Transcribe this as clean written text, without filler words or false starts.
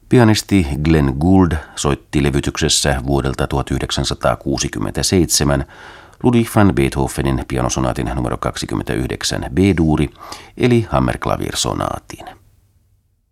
Pianisti Glenn Gould soitti levytyksessä vuodelta 1967 Ludwig van Beethovenin pianosonaatin numero 29 B-duuri eli Hammerklaviersonaatin.